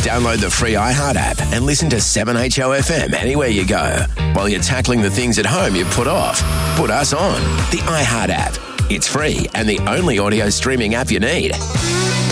Download the free iHeart app and listen to 7HOFM anywhere you go. While you're tackling the things at home you've put off, put us on. The iHeart app. It's free and the only audio streaming app you need.